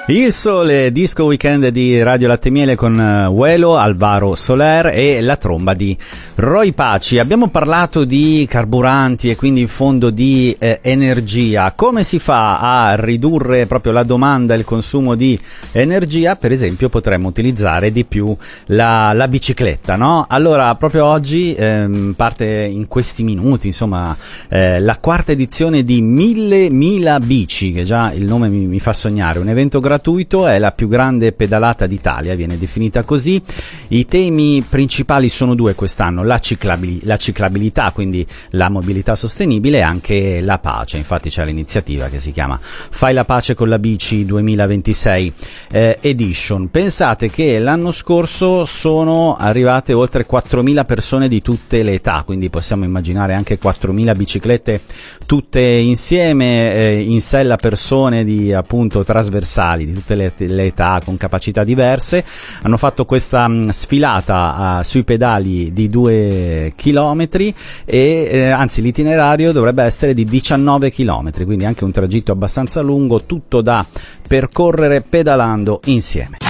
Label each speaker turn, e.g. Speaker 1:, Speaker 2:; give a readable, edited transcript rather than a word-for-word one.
Speaker 1: Il Sole, disco weekend di Radio Latte Miele con Uelo, Alvaro Soler e la tromba di Roy Paci. Abbiamo parlato di carburanti e quindi in fondo di energia. Come si fa a ridurre proprio la domanda e il consumo di energia? Per esempio potremmo utilizzare di più la bicicletta, no? Allora proprio oggi parte in questi minuti, insomma, la quarta edizione di 1000 bici, che già il nome mi fa sognare, un evento gratuito, è la più grande pedalata d'Italia, viene definita così. I temi principali sono due quest'anno: la ciclabilità, quindi la mobilità sostenibile, e anche la pace. Infatti c'è l'iniziativa che si chiama Fai la pace con la bici 2026 Edition. Pensate che l'anno scorso sono arrivate oltre 4.000 persone di tutte le età, quindi possiamo immaginare anche 4.000 biciclette tutte insieme, in sella persone di appunto trasversali di tutte le età, con capacità diverse. Hanno fatto questa sfilata sui pedali di 2 chilometri e anzi l'itinerario dovrebbe essere di 19 chilometri, quindi anche un tragitto abbastanza lungo, tutto da percorrere pedalando insieme.